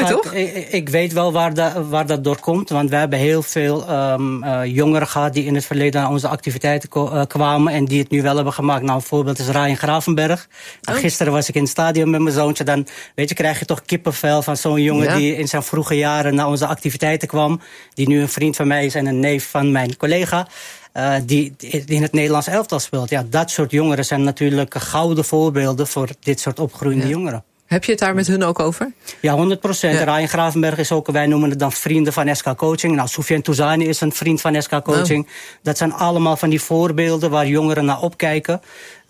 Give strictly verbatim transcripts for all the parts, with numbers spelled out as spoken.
toch? Ik, ik weet wel waar, da, waar dat door komt. Want we hebben heel veel um, uh, jongeren gehad die in het verleden naar onze activiteiten ko- uh, kwamen. En die het nu wel hebben gemaakt. Nou, een voorbeeld is Ryan Gravenberg. Oh. Gisteren was ik in het stadion met mijn zoontje. Dan weet je, krijg je toch kippenvel van zo'n jongen ja. die in zijn vroege jaren naar onze activiteiten kwam. Die nu een vriend van mij is en een neef van mijn collega. Uh, die, die in het Nederlands elftal speelt. Ja, dat soort jongeren zijn natuurlijk gouden voorbeelden voor dit soort opgroeiende ja. jongeren. Heb je het daar met hun ook over? Ja, honderd procent. Ja. Ryan Gravenberg is ook, wij noemen het dan vrienden van S K Coaching. Nou, Soufiane Touzani is een vriend van S K Coaching. Oh. Dat zijn allemaal van die voorbeelden waar jongeren naar opkijken.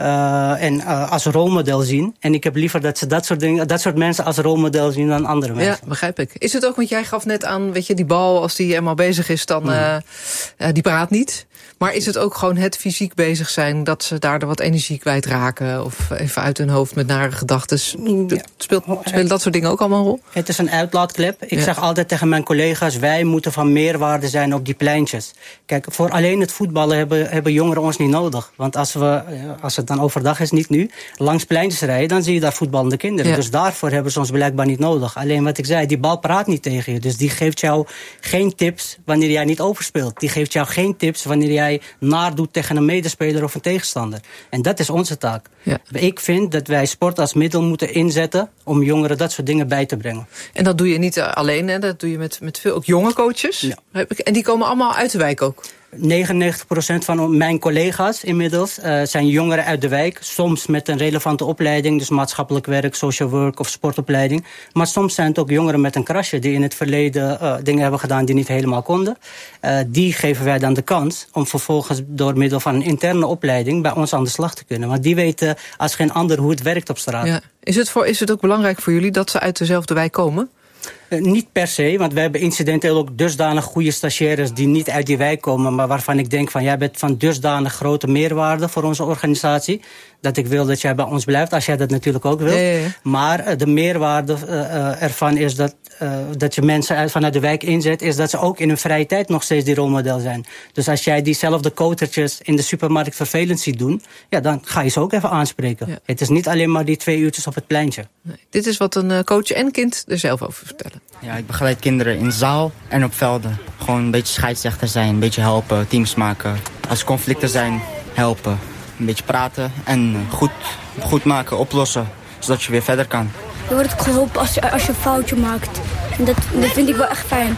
Uh, en uh, als rolmodel zien. En ik heb liever dat ze dat soort dingen, dat soort mensen als rolmodel zien dan andere mensen. Ja, begrijp ik. Is het ook, want jij gaf net aan, weet je, die bal, als die eenmaal bezig is, dan mm. uh, uh, die praat niet. Maar is het ook gewoon het fysiek bezig zijn, dat ze daardoor wat energie kwijtraken? Of even uit hun hoofd met nare gedachten? Ja. Speelt, spelen dat soort dingen ook allemaal een rol? Het is een uitlaatklep. Ik ja. zeg altijd tegen mijn collega's, wij moeten van meerwaarde zijn op die pleintjes. Kijk, voor alleen het voetballen hebben, hebben jongeren ons niet nodig. Want als, we, als het dan overdag is, niet nu, langs pleintjes rijden, dan zie je daar voetballende kinderen. Ja. Dus daarvoor hebben ze ons blijkbaar niet nodig. Alleen wat ik zei, die bal praat niet tegen je. Dus die geeft jou geen tips wanneer jij niet overspeelt. Die geeft jou geen tips wanneer jij naar doet tegen een medespeler of een tegenstander. En dat is onze taak. Ja. Ik vind dat wij sport als middel moeten inzetten om jongeren dat soort dingen bij te brengen. En dat doe je niet alleen, hè? Dat doe je met, met veel ook jonge coaches. Ja. En die komen allemaal uit de wijk ook? negenennegentig procent van mijn collega's inmiddels uh, zijn jongeren uit de wijk. Soms met een relevante opleiding, dus maatschappelijk werk, social work of sportopleiding. Maar soms zijn het ook jongeren met een krasje die in het verleden uh, dingen hebben gedaan die niet helemaal konden. Uh, die geven wij dan de kans om vervolgens door middel van een interne opleiding bij ons aan de slag te kunnen. Want die weten als geen ander hoe het werkt op straat. Ja. Is het voor, is het ook belangrijk voor jullie dat ze uit dezelfde wijk komen? Uh, niet per se, want we hebben incidenteel ook dusdanig goede stagiaires die niet uit die wijk komen, maar waarvan ik denk van jij bent van dusdanig grote meerwaarde voor onze organisatie, dat ik wil dat jij bij ons blijft, als jij dat natuurlijk ook wilt. Ja, ja, ja. Maar uh, de meerwaarde uh, uh, ervan is dat, uh, dat je mensen uit, vanuit de wijk inzet, is dat ze ook in hun vrije tijd nog steeds die rolmodel zijn. Dus als jij diezelfde coatertjes in de supermarkt vervelend ziet doen, ja, dan ga je ze ook even aanspreken. Ja. Het is niet alleen maar die twee uurtjes op het pleintje. Nee. Dit is wat een coach en kind er zelf over vertellen. Ja, ik begeleid kinderen in zaal en op velden. Gewoon een beetje scheidsrechter zijn, een beetje helpen, teams maken. Als conflicten zijn, helpen. Een beetje praten en goed, goed maken, oplossen, zodat je weer verder kan. Je wordt ook geholpen als je, als je een foutje maakt. En dat, dat vind ik wel echt fijn.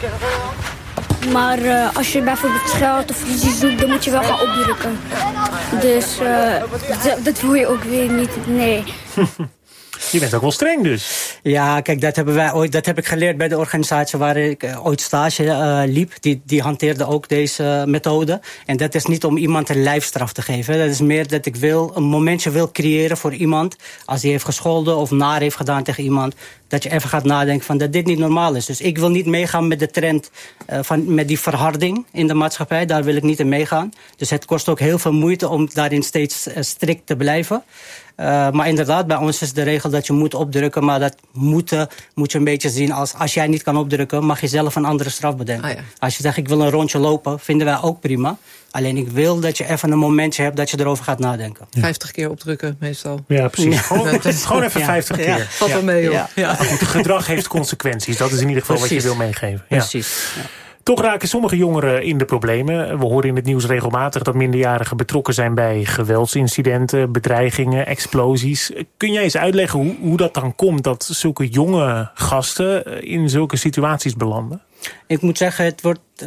Maar uh, als je bijvoorbeeld geld of ruzie zoekt, dan moet je wel gaan opdrukken. Dus uh, dat, dat wil je ook weer niet, nee. Je bent ook wel streng dus. Ja, kijk, dat hebben wij ooit, dat heb ik geleerd bij de organisatie waar ik uh, ooit stage uh, liep. Die, die hanteerde ook deze uh, methode. En dat is niet om iemand een lijfstraf te geven. Dat is meer dat ik wil, een momentje wil creëren voor iemand. Als die heeft gescholden of naar heeft gedaan tegen iemand, dat je even gaat nadenken van dat dit niet normaal is. Dus ik wil niet meegaan met de trend uh, van met die verharding in de maatschappij. Daar wil ik niet in meegaan. Dus het kost ook heel veel moeite om daarin steeds uh, strikt te blijven. Uh, maar inderdaad, bij ons is de regel dat je moet opdrukken. Maar dat moeten moet je een beetje zien als als jij niet kan opdrukken, mag je zelf een andere straf bedenken. Ah, ja. Als je zegt ik wil een rondje lopen, vinden wij ook prima. Alleen ik wil dat je even een momentje hebt dat je erover gaat nadenken. Ja. vijftig keer opdrukken meestal. Ja, precies. Ja. Gewoon, gewoon even vijftig keer. Ja. Valt wel mee, hoor. Ja. Ja. Ja. Het gedrag heeft consequenties. Dat is in ieder geval precies wat je wil meegeven. Ja. Precies. Ja. Toch raken sommige jongeren in de problemen. We horen in het nieuws regelmatig dat minderjarigen betrokken zijn bij geweldsincidenten, bedreigingen, explosies. Kun jij eens uitleggen hoe, hoe dat dan komt dat zulke jonge gasten in zulke situaties belanden? Ik moet zeggen, het wordt uh,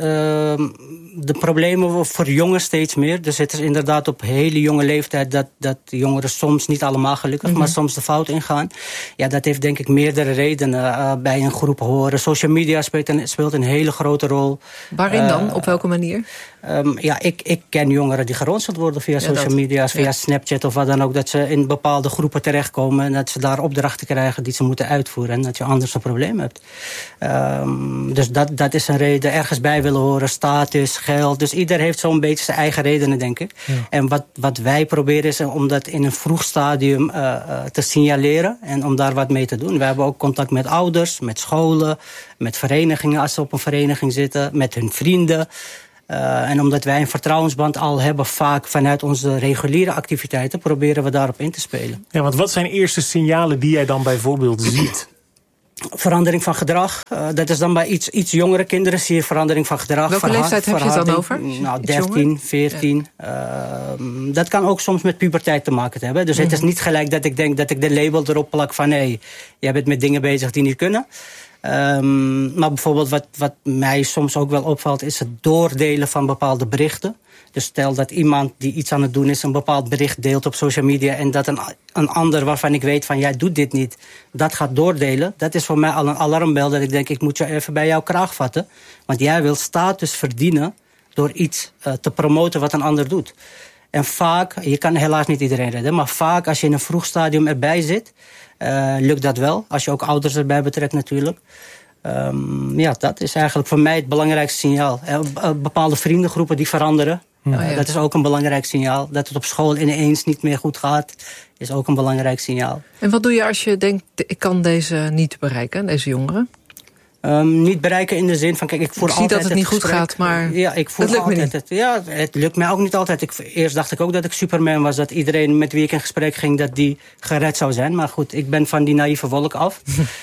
de problemen verjongen steeds meer. Dus het is inderdaad op hele jonge leeftijd dat, dat jongeren soms niet allemaal gelukkig, mm-hmm. maar soms de fout ingaan. Ja, dat heeft denk ik meerdere redenen uh, bij een groep horen. Social media speelt een, speelt een hele grote rol. Waarin dan? Uh, Op welke manier? Um, ja, ik, ik ken jongeren die geronseld worden via ja, social media, via ja. Snapchat of wat dan ook. Dat ze in bepaalde groepen terechtkomen en dat ze daar opdrachten krijgen die ze moeten uitvoeren. En dat je anders een probleem hebt. Um, dus dat, dat is een reden. Ergens bij willen horen, status, geld. Dus ieder heeft zo'n beetje zijn eigen redenen, denk ik. Ja. En wat, wat wij proberen is om dat in een vroeg stadium uh, uh, te signaleren. En om daar wat mee te doen. We hebben ook contact met ouders, met scholen, met verenigingen als ze op een vereniging zitten, met hun vrienden. Uh, en omdat wij een vertrouwensband al hebben vaak vanuit onze reguliere activiteiten, proberen we daarop in te spelen. Ja, want wat zijn eerste signalen die jij dan bijvoorbeeld ziet? Verandering van gedrag. Uh, dat is dan bij iets, iets jongere kinderen zie je verandering van gedrag. Welke verha- leeftijd heb je het dan over? Nou, dertien, veertien. Ja. Uh, dat kan ook soms met puberteit te maken hebben. Dus mm-hmm. het is niet gelijk dat ik denk dat ik de label erop plak van hé, hey, jij bent met dingen bezig die niet kunnen. Um, maar bijvoorbeeld wat, wat mij soms ook wel opvalt is het doordelen van bepaalde berichten. Dus stel dat iemand die iets aan het doen is een bepaald bericht deelt op social media en dat een, een ander waarvan ik weet van jij doet dit niet, dat gaat doordelen. Dat is voor mij al een alarmbel dat ik denk ik moet je even bij jouw kraag vatten. Want jij wil status verdienen door iets uh, te promoten wat een ander doet. En vaak, je kan helaas niet iedereen redden, maar vaak als je in een vroeg stadium erbij zit, uh, lukt dat wel. Als je ook ouders erbij betrekt natuurlijk. Um, ja, dat is eigenlijk voor mij het belangrijkste signaal. Uh, bepaalde vriendengroepen die veranderen. Oh, ja. Dat is ook een belangrijk signaal. Dat het op school ineens niet meer goed gaat, is ook een belangrijk signaal. En wat doe je als je denkt, ik kan deze niet bereiken, deze jongeren? Um, niet bereiken in de zin van, kijk, ik voer ik zie altijd dat het niet het goed gaat, maar ja, ik voer het lukt altijd me niet. Het, ja, het lukt mij ook niet altijd. Ik, eerst dacht ik ook dat ik Superman was, dat iedereen met wie ik in gesprek ging, dat die gered zou zijn. Maar goed, ik ben van die naïeve wolk af.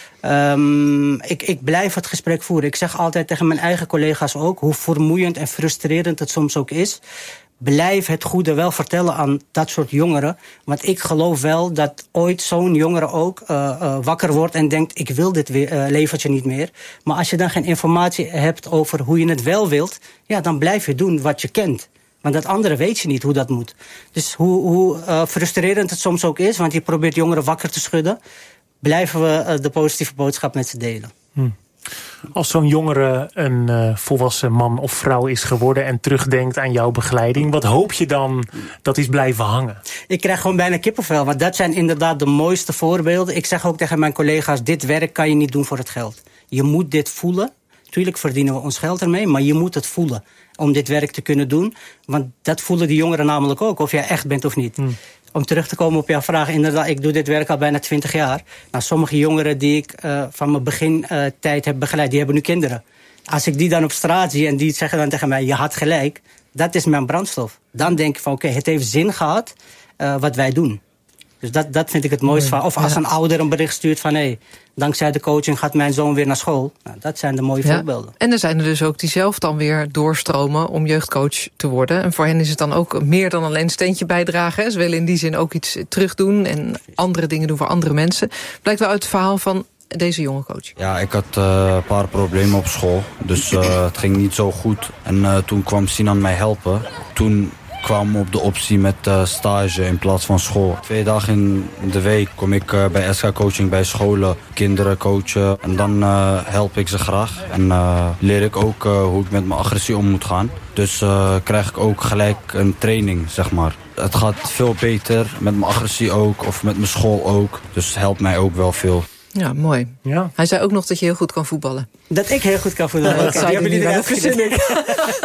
um, ik, ik blijf het gesprek voeren. Ik zeg altijd tegen mijn eigen collega's ook, hoe vermoeiend en frustrerend het soms ook is, blijf het goede wel vertellen aan dat soort jongeren. Want ik geloof wel dat ooit zo'n jongere ook uh, uh, wakker wordt en denkt, ik wil dit weer, uh, levertje niet meer. Maar als je dan geen informatie hebt over hoe je het wel wilt, ja, dan blijf je doen wat je kent. Want dat andere weet je niet hoe dat moet. Dus hoe, hoe uh, frustrerend het soms ook is, want je probeert jongeren wakker te schudden, blijven we uh, de positieve boodschap met ze delen. Hmm. Als zo'n jongere een uh, volwassen man of vrouw is geworden en terugdenkt aan jouw begeleiding, wat hoop je dan dat is blijven hangen? Ik krijg gewoon bijna kippenvel, want dat zijn inderdaad de mooiste voorbeelden. Ik zeg ook tegen mijn collega's, dit werk kan je niet doen voor het geld. Je moet dit voelen. Tuurlijk verdienen we ons geld ermee, maar je moet het voelen om dit werk te kunnen doen. Want dat voelen die jongeren namelijk ook, of jij echt bent of niet. Hmm. Om terug te komen op jouw vraag, inderdaad, ik doe dit werk al bijna twintig jaar. Nou, sommige jongeren die ik uh, van mijn begintijd uh, heb begeleid, die hebben nu kinderen. Als ik die dan op straat zie en die zeggen dan tegen mij, je had gelijk, dat is mijn brandstof. Dan denk ik van, oké, okay, het heeft zin gehad uh, wat wij doen. Dus dat, dat vind ik het mooiste van. Of als een ouder een bericht stuurt van, hé, hey, dankzij de coaching gaat mijn zoon weer naar school. Nou, dat zijn de mooie ja. voorbeelden. En er zijn er dus ook die zelf dan weer doorstromen om jeugdcoach te worden. En voor hen is het dan ook meer dan alleen een steentje bijdragen. Ze willen in die zin ook iets terugdoen en andere dingen doen voor andere mensen. Blijkt wel uit het verhaal van deze jonge coach. Ja, ik had uh, een paar problemen op school. Dus uh, het ging niet zo goed. En uh, toen kwam Sinan mij helpen. Toen kwam op de optie met uh, stage in plaats van school. Twee dagen in de week kom ik uh, bij S K Coaching bij scholen, kinderen coachen. En dan uh, help ik ze graag. En uh, leer ik ook uh, hoe ik met mijn agressie om moet gaan. Dus uh, krijg ik ook gelijk een training, zeg maar. Het gaat veel beter met mijn agressie ook, of met mijn school ook. Dus het helpt mij ook wel veel. Ja, mooi. Ja. Hij zei ook nog dat je heel goed kan voetballen. Dat ik heel goed kan voetballen? Ja, dat zou je niet wel verzin ik.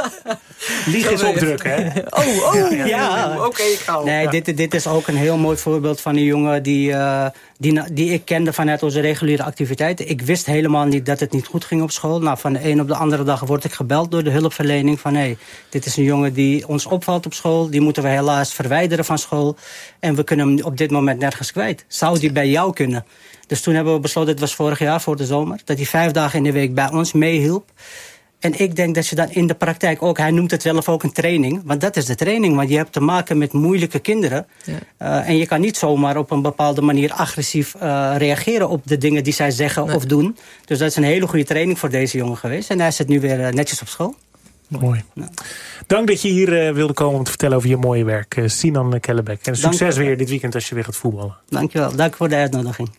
Liegen is opdrukken, hè? Oh, oh. Ja, ja. ja. Oké, okay, ik hou. Nee, ja. dit, dit is ook een heel mooi voorbeeld van een jongen die, uh, die, die ik kende vanuit onze reguliere activiteiten. Ik wist helemaal niet dat het niet goed ging op school. Nou, van de een op de andere dag word ik gebeld door de hulpverlening van, hé, hey, dit is een jongen die ons opvalt op school. Die moeten we helaas verwijderen van school. En we kunnen hem op dit moment nergens kwijt. Zou die bij jou kunnen? Dus toen hebben we besloten, het was vorig jaar voor de zomer, dat hij vijf dagen in de week bij ons meehielp. En ik denk dat je dan in de praktijk ook, hij noemt het zelf ook een training. Want dat is de training, want je hebt te maken met moeilijke kinderen. Ja. Uh, en je kan niet zomaar op een bepaalde manier agressief uh, reageren op de dingen die zij zeggen nee. of doen. Dus dat is een hele goede training voor deze jongen geweest. En hij zit nu weer uh, netjes op school. Mooi. Nou. Dank dat je hier uh, wilde komen om te vertellen over je mooie werk. Uh, Sinan Kellebeck. En succes weer dit weekend als je weer gaat voetballen. Dankjewel. Dank voor de uitnodiging.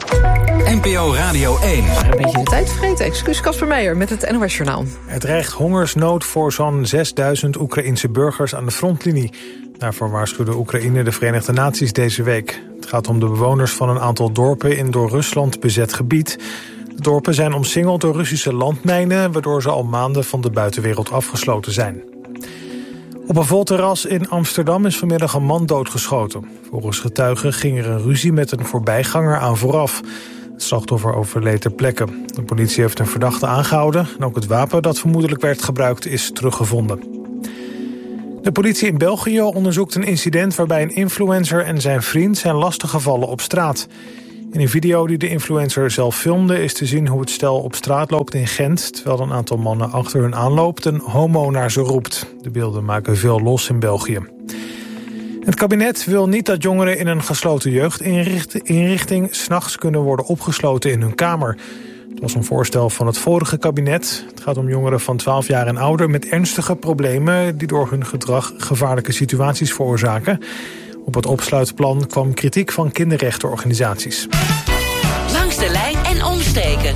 N P O Radio één. Een beetje de tijd vergeten. Excuus Casper Meijer met het N O S Journaal. Het dreigt hongersnood voor zo'n zesduizend Oekraïense burgers aan de frontlinie. Daarvoor waarschuwde Oekraïne de Verenigde Naties deze week. Het gaat om de bewoners van een aantal dorpen in door Rusland bezet gebied. De dorpen zijn omsingeld door Russische landmijnen, waardoor ze al maanden van de buitenwereld afgesloten zijn. Op een vol terras in Amsterdam is vanmiddag een man doodgeschoten. Volgens getuigen ging er een ruzie met een voorbijganger aan vooraf. Het slachtoffer overleed ter plekke. De politie heeft een verdachte aangehouden en ook het wapen dat vermoedelijk werd gebruikt is teruggevonden. De politie in België onderzoekt een incident waarbij een influencer en zijn vriend zijn lastiggevallen op straat. In een video die de influencer zelf filmde is te zien hoe het stel op straat loopt in Gent, terwijl een aantal mannen achter hun aanloopt en homo naar ze roept. De beelden maken veel los in België. Het kabinet wil niet dat jongeren in een gesloten jeugdinrichting 's nachts kunnen worden opgesloten in hun kamer. Het was een voorstel van het vorige kabinet. Het gaat om jongeren van twaalf jaar en ouder met ernstige problemen die door hun gedrag gevaarlijke situaties veroorzaken. Op het opsluitplan kwam kritiek van kinderrechtenorganisaties. Langs de lijn en omsteken.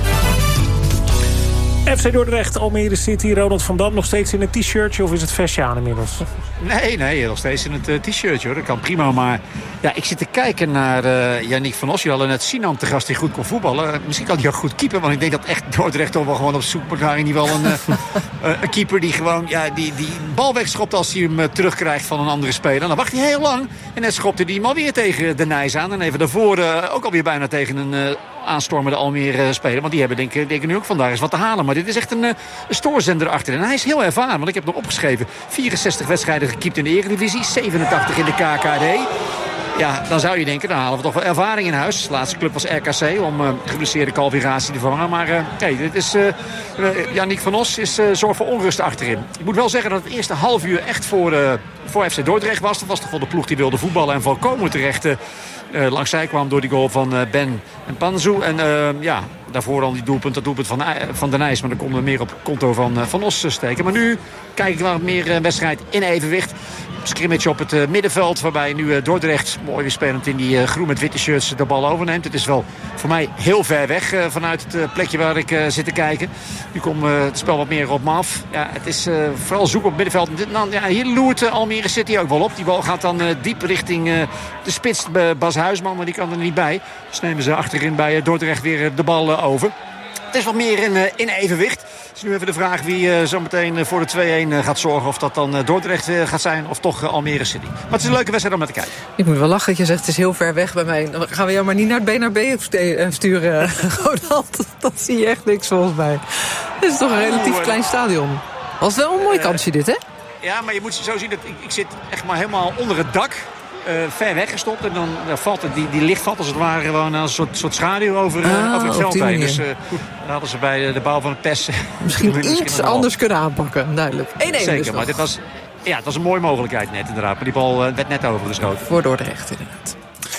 F C Dordrecht, Almere City, Ronald van Dam nog steeds in het t-shirtje of is het vestje aan inmiddels? Nee, nee, nog steeds in het uh, t-shirtje hoor. Dat kan prima, maar ja, ik zit te kijken naar uh, Yannick van Os. Je hadden net Sinan te gast die goed kon voetballen. Uh, misschien kan hij ook goed keeper, want ik denk dat echt Dordrecht toch wel gewoon op zoek moet naar in ieder geval een, uh, een keeper die gewoon ja, die, die bal wegschopt als hij hem uh, terugkrijgt van een andere speler. En dan wacht hij heel lang en net schopte hij hem alweer tegen de Nijs aan. En even daarvoor uh, ook alweer bijna tegen een uh, aanstormende Almere speler. Want die hebben denk ik nu ook vandaag eens wat te halen. Maar dit is echt een, uh, een stoorzender achter. En hij is heel ervaren, want ik heb nog opgeschreven. vierenzestig wedstrijden gekiept in de Eredivisie, zevenentachtig in de K K D. Ja, dan zou je denken, dan halen we toch wel ervaring in huis. De laatste club was R K C om uh, geblesseerde Calviratie te vervangen. Maar uh, hey, dit is, uh, uh, Yannick van Os is uh, zorg voor onrust achterin. Ik moet wel zeggen dat het eerste half uur echt voor, uh, voor F C Dordrecht was. Dat was toch wel de ploeg die wilde voetballen en volkomen terecht uh, uh, langs zij kwam door die goal van uh, Ben en Panzu. En uh, ja, daarvoor dan die doelpunt, dat doelpunt van, uh, van de Nijs. Maar dan konden we meer op het konto van, uh, van Os steken. Maar nu kijk ik wel meer uh, wedstrijd in evenwicht. Scrimmage op het uh, middenveld, waarbij nu uh, Dordrecht, mooi weer spelend in die uh, groen met witte shirts, de bal overneemt. Het is wel voor mij heel ver weg uh, vanuit het uh, plekje waar ik uh, zit te kijken. Nu komt uh, het spel wat meer op me af. Ja, het is uh, vooral zoeken op het middenveld. Dit, nou, ja, hier loert uh, Almere City ook wel op. Die bal gaat dan uh, diep richting uh, de spits, uh, Bas Huisman, maar die kan er niet bij. Dus nemen ze achterin bij uh, Dordrecht weer uh, de bal uh, over. Het is wat meer in, uh, in evenwicht. Het is nu even de vraag wie uh, zo meteen uh, voor de twee-een uh, gaat zorgen. Of dat dan uh, Dordrecht uh, gaat zijn of toch uh, Almere City. Maar het is een leuke wedstrijd om naar te kijken. Ik moet wel lachen dat je zegt het is heel ver weg bij mij. Dan gaan we jou maar niet naar het B naar B sturen. Ronald, dat zie je echt niks volgens mij. Het is toch een relatief klein stadion. Was wel een mooi kansje dit, hè? Ja, maar je moet zo zien dat ik, ik zit echt maar helemaal onder het dak. Uh, ver weggestopt en dan uh, valt het, die, die licht valt als het ware gewoon als een soort, soort schaduw over, uh, ah, over het veld heen. Dus uh, dan hadden ze bij de bouw van het P E S misschien iets misschien anders kunnen aanpakken, duidelijk. één-één Zeker, dus maar dit was, ja, het was een mooie mogelijkheid net inderdaad. Maar die bal uh, werd net overgeschoten. Voor Dordrecht inderdaad.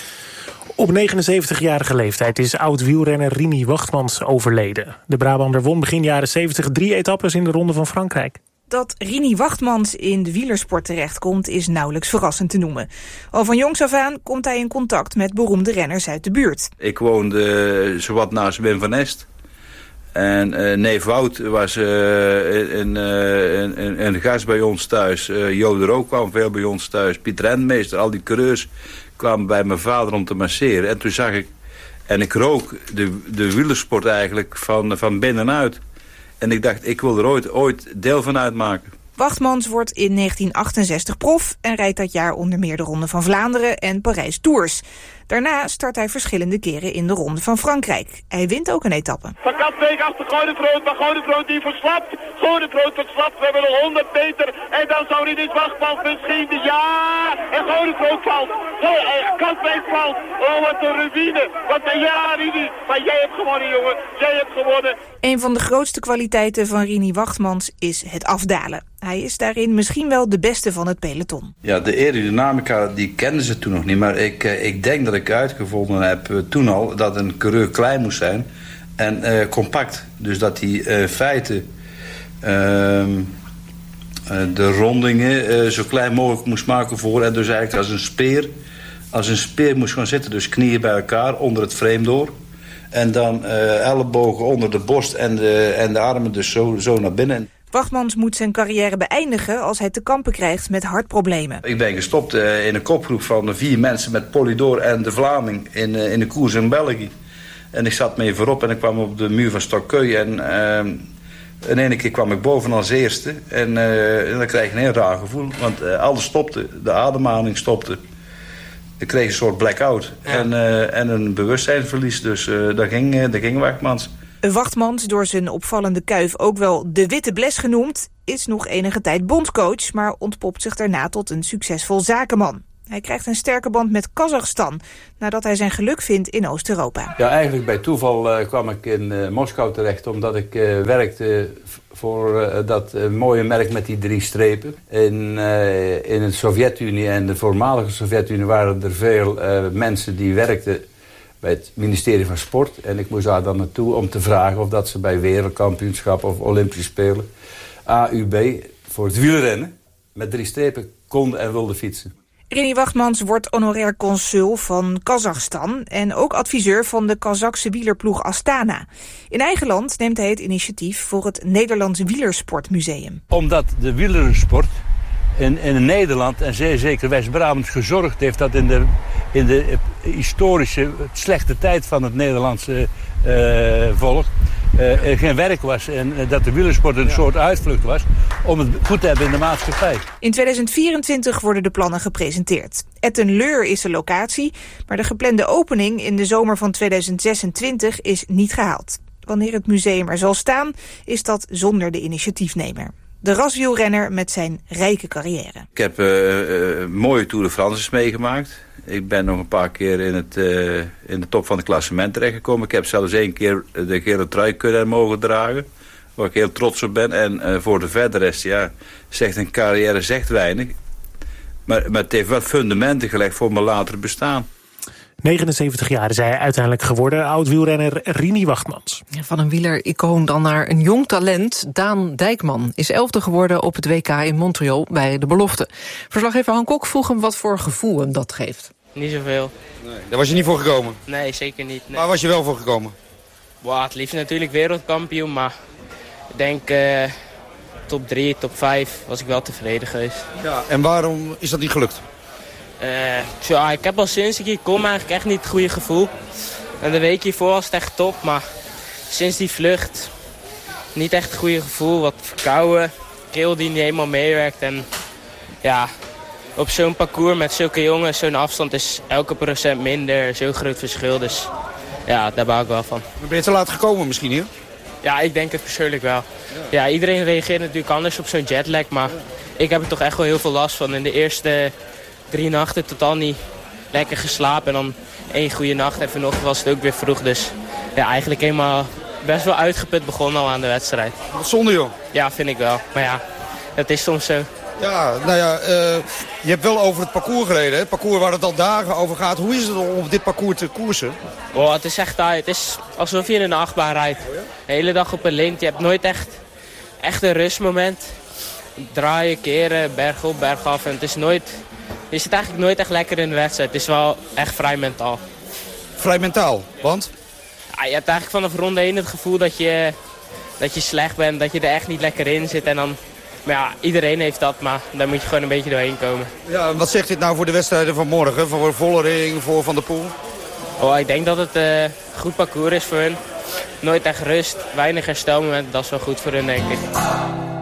Op negenenzeventigjarige leeftijd is oud-wielrenner Rini Wachtmans overleden. De Brabander won begin jaren zeventig drie etappes in de Ronde van Frankrijk. Dat Rini Wachtmans in de wielersport terechtkomt is nauwelijks verrassend te noemen. Al van jongs af aan komt hij in contact met beroemde renners uit de buurt. Ik woonde uh, zowat naast Wim van Est. En uh, neef Wout was uh, een, uh, een, een, een gast bij ons thuis. Uh, Jo de Rook kwam veel bij ons thuis. Piet Rentmeester, al die coureurs kwamen bij mijn vader om te masseren. En toen zag ik, en ik rook de, de wielersport eigenlijk van, van binnenuit. En ik dacht, ik wil er ooit, ooit deel van uitmaken. Wachtmans wordt in negentien achtenzestig prof en rijdt dat jaar onder meer de Ronde van Vlaanderen en Parijs Tours. Daarna start hij verschillende keren in de Ronde van Frankrijk. Hij wint ook een etappe. Van Katwijk achter Goudevroot, maar Goudevroot die verslapt. Goudevroot verslapt, we hebben nog honderd meter. En dan zou hij dit Wachtmans misschien de ja. En Goudevroot valt. Katwijk valt. Oh, wat een ruïne. Wat een ja, Rini. Maar jij hebt gewonnen, jongen. Jij hebt gewonnen. Een van de grootste kwaliteiten van Rini Wachtmans is het afdalen. Hij is daarin misschien wel de beste van het peloton. Ja, de aerodynamica die kenden ze toen nog niet. Maar ik, ik denk dat ik uitgevonden heb toen al dat een coureur klein moest zijn en uh, compact. Dus dat hij in uh, feite uh, uh, de rondingen uh, zo klein mogelijk moest maken voor. En dus eigenlijk als een speer, als een speer moest gaan zitten. Dus knieën bij elkaar, onder het frame door. En dan uh, ellebogen onder de borst en de, en de armen dus zo, zo naar binnen. Wachtmans moet zijn carrière beëindigen als hij te kampen krijgt met hartproblemen. Ik ben gestopt uh, in een kopgroep van vier mensen met Polydor en de Vlaming in, uh, in de koers in België. En ik zat mee voorop en ik kwam op de muur van Stokkeu. En uh, in ene keer kwam ik boven als eerste. En, uh, en dan krijg je een heel raar gevoel. Want uh, alles stopte, de ademhaling stopte. Ik kreeg een soort blackout ja. en, uh, en een bewustzijnsverlies. Dus uh, daar ging, uh, daar ging Wachtmans. Wachtmans, door zijn opvallende kuif ook wel de witte bles genoemd, is nog enige tijd bondscoach, maar ontpopt zich daarna tot een succesvol zakenman. Hij krijgt een sterke band met Kazachstan, nadat hij zijn geluk vindt in Oost-Europa. Ja, eigenlijk bij toeval uh, kwam ik in uh, Moskou terecht, omdat ik uh, werkte voor uh, dat uh, mooie merk met die drie strepen. In, uh, in de Sovjet-Unie en de voormalige Sovjet-Unie waren er veel uh, mensen die werkten bij het ministerie van Sport. En ik moest daar dan naartoe om te vragen of dat ze bij wereldkampioenschappen of Olympische Spelen A U B voor het wielrennen met drie strepen konden en wilden fietsen. Rini Wachtmans wordt honorair consul van Kazachstan en ook adviseur van de Kazachse wielerploeg Astana. In eigen land neemt hij het initiatief voor het Nederlands Wielersportmuseum. Omdat de wielersport in, in Nederland en zeer zeker West-Brabant gezorgd heeft dat in de, in de historische slechte tijd van het Nederlandse uh, volk uh, er geen werk was en uh, dat de wielersport een ja. soort uitvlucht was om het goed te hebben in de maatschappij. In tweeduizend vierentwintig worden de plannen gepresenteerd. Etten-Leur is de locatie, maar de geplande opening in de zomer van tweeduizend zesentwintig is niet gehaald. Wanneer het museum er zal staan, is dat zonder de initiatiefnemer. De raswielrenner met zijn rijke carrière. Ik heb uh, uh, mooie Tour de France's meegemaakt. Ik ben nog een paar keer in, het, uh, in de top van het klassement terechtgekomen. Ik heb zelfs één keer de gele trui kunnen mogen dragen. Waar ik heel trots op ben. En uh, voor de verder rest, ja, zegt een carrière zegt weinig. Maar, maar het heeft wel fundamenten gelegd voor mijn latere bestaan. negenenzeventig jaar is hij uiteindelijk geworden, oud-wielrenner Rini Wachtmans. Van een wielericoon dan naar een jong talent. Daan Dijkman is elfde geworden op het W K in Montreal bij de belofte. Verslaggever Han Kok vroeg hem wat voor gevoel hem dat geeft. Niet zoveel. Nee, daar was je niet voor gekomen? Nee, zeker niet. Nee. Waar was je wel voor gekomen? Wow, het liefst natuurlijk wereldkampioen, maar ik denk uh, top drie, top vijf was ik wel tevreden geweest. Ja, en waarom is dat niet gelukt? Uh, tja, ik heb al sinds ik hier kom eigenlijk echt niet het goede gevoel. En de week hiervoor was het echt top, maar sinds die vlucht niet echt het goede gevoel. Wat verkouden, keel die niet helemaal meewerkt. En ja, op zo'n parcours met zulke jongens, zo'n afstand is elke procent minder, zo'n groot verschil. Dus ja, daar baal ik wel van. Ben je te laat gekomen misschien hier? Ja, ik denk het persoonlijk wel. Ja, ja iedereen reageert natuurlijk anders op zo'n jetlag, maar ik heb er toch echt wel heel veel last van. In de eerste drie nachten totaal niet lekker geslapen. En dan één goede nacht en vanochtend was het ook weer vroeg. Dus ja, eigenlijk helemaal best wel uitgeput begonnen al aan de wedstrijd. Wat zonde, joh. Ja, vind ik wel. Maar ja, dat is soms zo. Ja, nou ja, uh, je hebt wel over het parcours gereden. Hè? Het parcours waar het al dagen over gaat. Hoe is het om op dit parcours te koersen? Oh, het is echt taai. Het is alsof je in een achtbaan rijdt. Oh ja? De hele dag op een lint. Je hebt nooit echt, echt een rustmoment. Draaien, keren, berg op, berg af. En het is nooit... Je zit eigenlijk nooit echt lekker in de wedstrijd. Het is wel echt vrij mentaal. Vrij mentaal? Want? Ja, je hebt eigenlijk vanaf ronde één het gevoel dat je, dat je slecht bent. Dat je er echt niet lekker in zit. En dan, maar ja, iedereen heeft dat. Maar daar moet je gewoon een beetje doorheen komen. Ja, wat zegt dit nou voor de wedstrijden van morgen? Voor Vollering, voor Van der Poel? Oh, ik denk dat het een uh, goed parcours is voor hun. Nooit echt rust, weinig herstelmomenten. Dat is wel goed voor hun, denk ik.